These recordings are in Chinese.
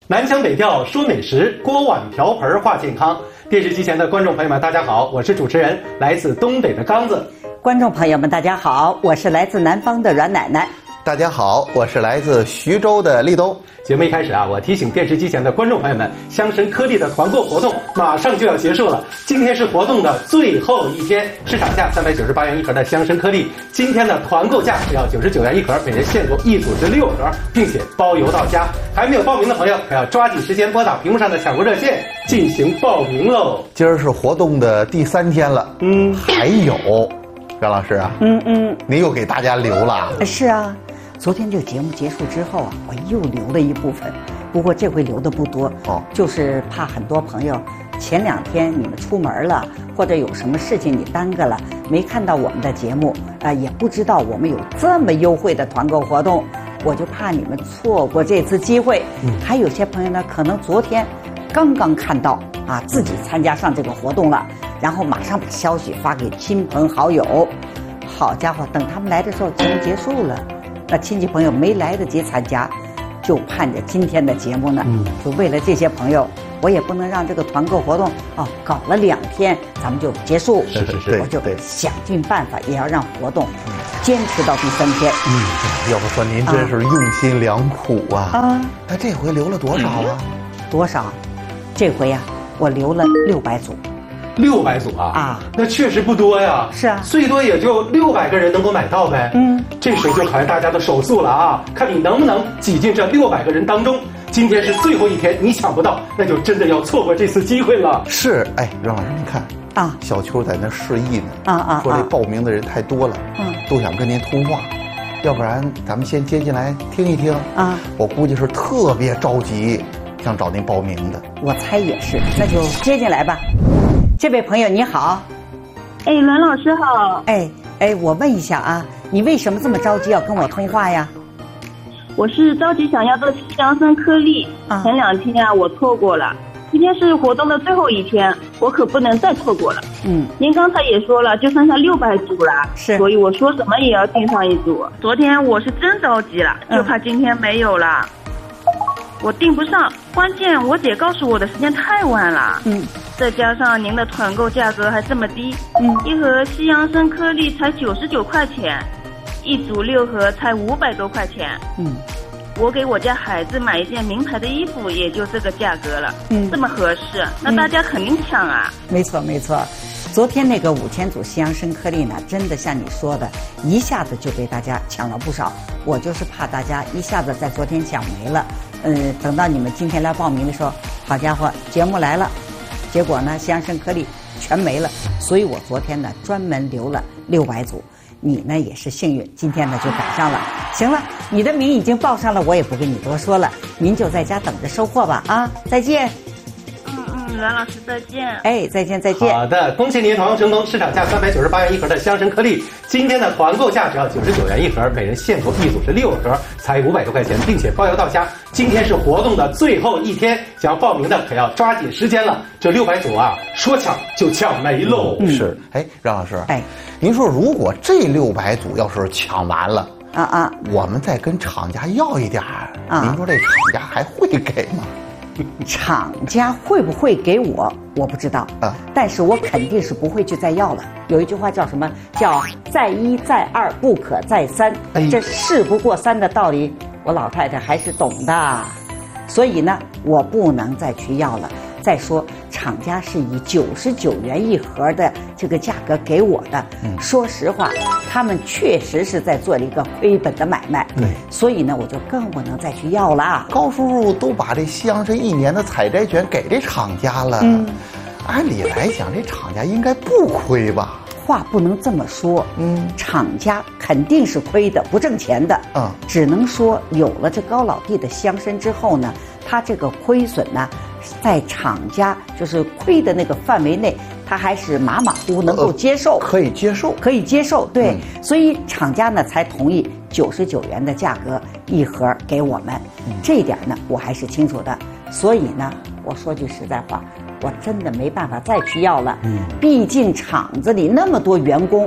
南腔北调说美食，锅碗瓢盆话健康。电视机前的观众朋友们，大家好，我是主持人，来自东北的刚子。 观众朋友们，大家好，我是来自南方的阮奶奶。 大家好，我是来自徐州的立冬。 节目一开始啊，我提醒电视机前的观众朋友们，香参颗粒的团购活动马上就要结束了。今天是活动的最后一天，市场价398元一盒的香参颗粒，今天的团购价只要99元一盒，每人限购一组至6盒，并且包邮到家。还没有报名的朋友，可要抓紧时间拨打屏幕上的抢购热线进行报名喽。 今儿是活动的第3天了，还有，袁老师啊，你又给大家留了。 是啊。昨天这个节目结束之后啊，我又留了一部分，不过这回留的不多就是怕很多朋友前2天你们出门了，或者有什么事情你耽搁了，没看到我们的节目也不知道我们有这么优惠的团购活动，我就怕你们错过这次机会。还有些朋友呢，可能昨天刚刚看到自己参加上这个活动了，然后马上把消息发给亲朋好友。好家伙，等他们来的时候节目结束了，那亲戚朋友没来得及参加，就盼着今天的节目呢。就为了这些朋友，我也不能让这个团购活动搞了2天咱们就结束。 是， 我就想尽办法也要让活动坚持到第3天。 要不说您真是用心良苦啊。那这回留了多少啊？ 多少？这回呀，我留了600组。 600组那确实不多呀。 是啊， 最多也就600个人能够买到呗。这时候就考验大家的手速了啊，看你能不能挤进这600个人当中。今天是最后一天，你抢不到，那就真的要错过这次机会了。 是，阮老师，您看小邱在那示意呢，说这报名的人太多了，都想跟您通话，要不然咱们先接进来听一听我估计是特别着急，想找您报名的。 我猜也是，那就接进来吧。这位朋友你好。 阮老师好。 我问一下你为什么这么着急要跟我通话呀？ 我是着急想要的香参颗粒，前2天我错过了，今天是活动的最后一天，我可不能再错过了。您刚才也说了，就剩下600组了， 是， 所以我说什么也要订上一组。昨天我是真着急了，就怕今天没有了。我订不上，关键我姐告诉我的时间太晚了。再加上您的团购价格还这么低，一盒西洋参颗粒才99块钱，一组6盒才500多块钱。我给我家孩子买一件名牌的衣服也就这个价格了，这么合适，那大家肯定抢啊。 没错。昨天那个5000组西洋参颗粒呢，真的像你说的，一下子就被大家抢了不少。我就是怕大家一下子在昨天抢没了，等到你们今天来报名的时候，好家伙，节目来了，结果呢西洋参颗粒全没了，所以我昨天呢专门留了600组。你呢也是幸运，今天呢就赶上了。行了，你的名已经报上了，我也不跟你多说了，您就在家等着收货吧再见。 阮老师再见。 再见。 好的，恭喜您团购成功，市场价398元一盒的香参颗粒，今天的团购价只要99元一盒，每人限购一组是6盒，才500多块钱，并且包邮到家。今天是活动的最后一天，想要报名的可要抓紧时间了。这600组说抢就抢没喽。 是，阮老师，您说如果这600组要是抢完了我们再跟厂家要一点您说这厂家还会给吗？ 厂家会不会给我不知道但是我肯定是不会去再要了。有一句话叫什么？叫再一再二不可再三。这事不过3的道理，我老太太还是懂的，所以呢，我不能再去要了。再说，厂家是以99元一盒的这个价格给我的，说实话，他们确实是在做了一个亏本的买卖。所以呢，我就更不能再去要了。 高叔叔都把这西洋参1年的采摘权给这厂家了，按理来讲，这厂家应该不亏吧？ 话不能这么说，厂家肯定是亏的，不挣钱的。只能说有了这高老弟的香参之后呢，他这个亏损呢，在厂家就是亏的那个范围内，他还是马马虎虎能够接受， 可以接受， 对，所以厂家呢才同意99元的价格一盒给我们，这一点呢我还是清楚的。所以呢，我说句实在话，我真的没办法再去要了。毕竟厂子里那么多员工，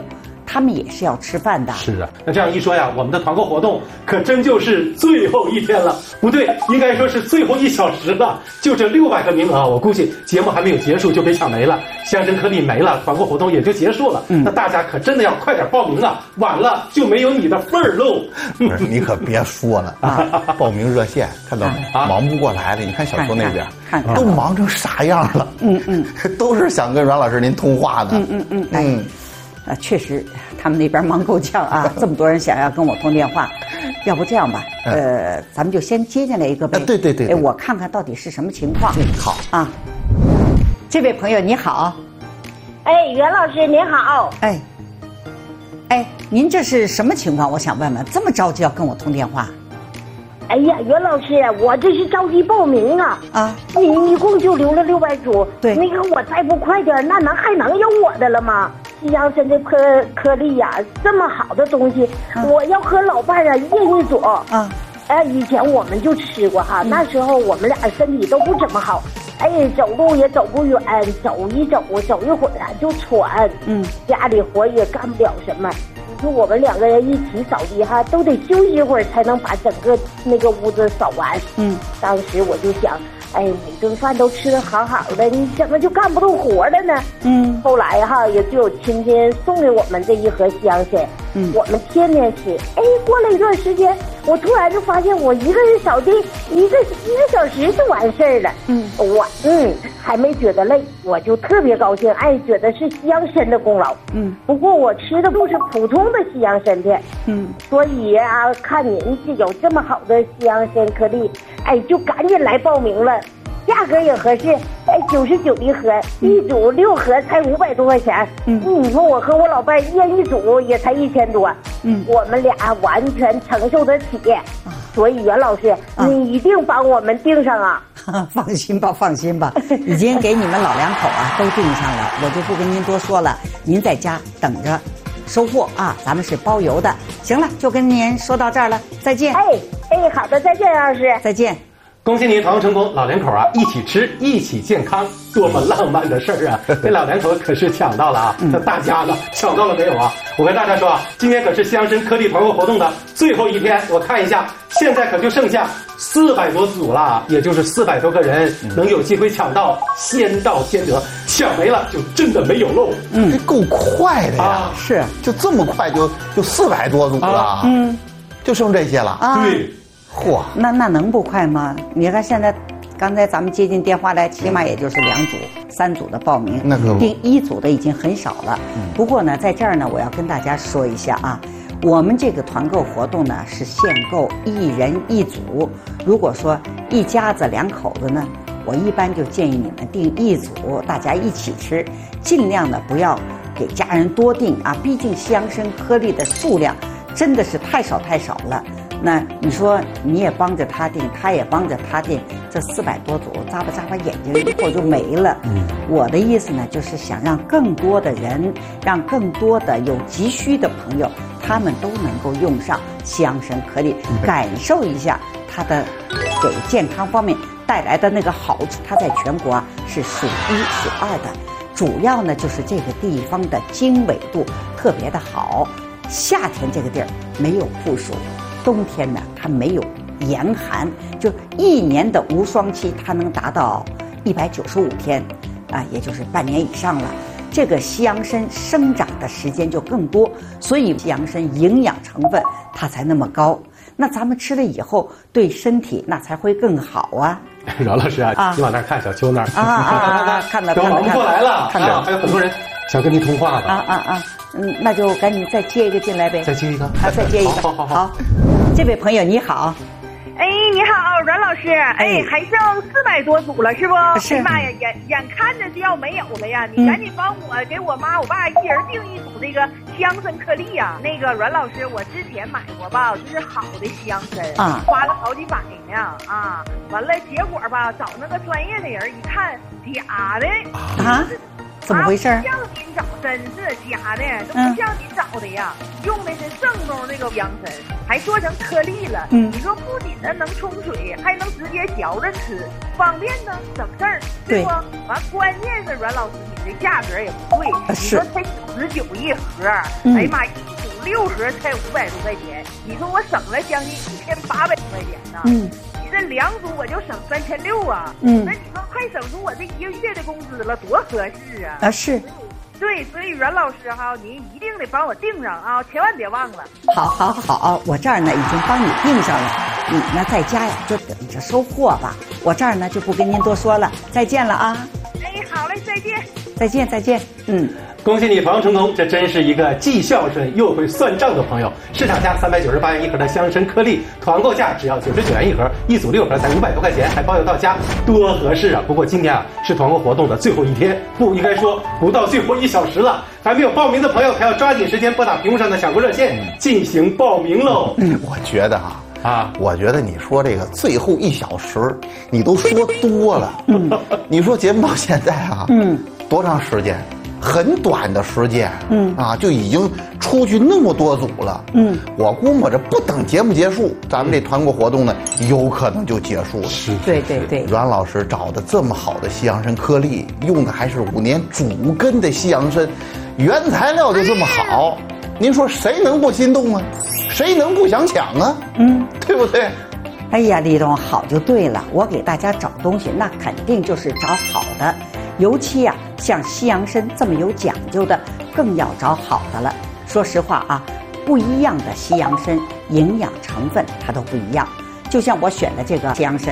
他们也是要吃饭的。 是啊，那这样一说呀，我们的团购活动可真就是最后一天了，不对，应该说是最后1小时了。就这600个名额，我估计节目还没有结束就被抢没了，香橙颗粒没了，团购活动也就结束了。那大家可真的要快点报名啊，晚了就没有你的份儿喽。 你可别说了啊，报名热线看到没？忙不过来了，你看小秋那边都忙成啥样了？都是想跟阮老师您通话的。 确实，他们那边忙够呛啊，这么多人想要跟我通电话，要不这样吧，咱们就先接进来一个呗。 对， 我看看到底是什么情况。 好啊，这位朋友你好。 袁老师您好。 您这是什么情况？我想问问，这么着急要跟我通电话？ 哎呀，袁老师，我这是着急报名啊！你一共就留了600组， 对， 那个我再不快点，那还能有我的了吗？西洋参的颗粒呀，这么好的东西，我要和老伴儿验一组。以前我们就吃过哈，那时候我们俩身体都不怎么好，走路也走不远，走一会儿就喘，家里活也干不了什么。你说我们2个人一起扫地哈，都得休息一会儿才能把整个那个屋子扫完。当时我就想，每顿饭都吃得好好的，你怎么就干不动活了呢？后来哈，也就有亲戚送给我们这一盒西洋参，我们天天吃。过了一段时间，我突然就发现我一个人扫地一个小时就完事儿了。我还没觉得累，我就特别高兴，觉得是西洋参的功劳。不过我吃的不是普通的西洋参片，所以看您是有这么好的西洋参颗粒，就赶紧来报名了。价格也合适，99一盒，一组6盒才500多块钱。你说我和我老伴验一组也才1000多，我们俩完全承受得起。所以袁老师，你一定帮我们订上啊！ 放心吧，已经给你们老2口都订上了，我就不跟您多说了，您在家等着收货啊，咱们是包邮的。行了，就跟您说到这儿了，再见。 好的，再见，袁老师， 再见。 恭喜您团购成功，老2口一起吃，一起健康，多么浪漫的事儿啊！这老2口可是抢到了啊！那大家呢，抢到了没有啊？我跟大家说今天可是西洋参颗粒团购活动的最后一天，我看一下，现在可就剩下400多组了，也就是400多个人能有机会抢到，先到先得，抢没了就真的没有喽。 这够快的呀！ 是， 就这么快就400多组了，就剩这些了。 对。 嚯， 那能不快吗？你看现在，刚才咱们接进电话来，起码也就是2组、3组的报名， 那可不， 订1组的已经很少了。不过呢，在这儿呢，我要跟大家说一下啊，我们这个团购活动呢是限购1人1组。如果说一家子2口子呢，我一般就建议你们订1组，大家一起吃，尽量的不要给家人多订啊，毕竟西洋参颗粒的数量真的是太少了。那你说你也帮着他订，他也帮着他订，这400多组眨巴眼睛一会儿就没了。我的意思呢，就是想让更多的人，让更多的有急需的朋友，他们都能够用上西洋参颗粒，感受一下它的给健康方面带来的那个好处。它在全国是数1数2的，主要呢就是这个地方的经纬度特别的好，夏天这个地儿没有酷暑。冬天呢，它没有严寒，就1年的无霜期，它能达到195天，也就是半年以上了。这个西洋参生长的时间就更多，所以西洋参营养成分它才那么高。那咱们吃了以后，对身体那才会更好啊。 阮老师你往那儿看，小秋那儿看到都忙不过来了，还有很多人想跟您通话的那就赶紧再接一个进来呗。 再接一个再接一个。好，这位朋友你好。 你好，阮老师。还剩400多组了，是不？ 是。 妈呀，眼看着就要没有了呀！你赶紧帮我给我妈、我爸1人订1组这个西洋参颗粒呀。那个阮老师，我之前买过吧，就是好的西洋参，花了好几百呢完了结果吧，找那个专业的人一看，假的怎么回事？ 不像您找，真是假的，都不像您找的呀。用的是正宗那个西洋参，还做成颗粒了。你说不仅能冲水，还能直接嚼着吃，方便呢，省事儿，对不？完，关键是阮老师，你这价格也不贵，你说才99一盒，哎呀妈，1.6盒才500多块钱，你说我省了将近1800多块钱呢。你这2组我就省3600啊。那你说快省出我这1个月的工资了，多合适啊！ 啊，是。 对，所以阮老师哈，您一定得帮我订上啊，千万别忘了。 好，我这儿呢已经帮你订上了，你呢在家呀就等着收货吧。我这儿呢就不跟您多说了，再见了啊。 哎，好嘞，再见。 再见。 恭喜你防成功，这真是一个既孝顺又会算账的朋友。市场价398元一盒的香参颗粒，团购价只要99元一盒，1组6盒才500多块钱，还包邮到家，多合适啊！不过今天啊是团购活动的最后一天，不应该说不到最后1小时了。还没有报名的朋友，还要抓紧时间拨打屏幕上的抢购热线进行报名喽。 我觉得我觉得你说这个最后1小时，你都说多了。你说节目到现在多长时间？很短的时间，就已经出去那么多组了，我估摸着不等节目结束，咱们这团购活动呢，有可能就结束了。 是，对。 阮老师找的这么好的西洋参颗粒，用的还是5年主根的西洋参，原材料就这么好，您说谁能不心动啊？谁能不想抢啊？对不对？ 哎呀，李总，好就对了，我给大家找东西，那肯定就是找好的。尤其啊，像西洋参这么有讲究的，更要找好的了。说实话啊，不一样的西洋参营养成分它都不一样。就像我选的这个西洋参，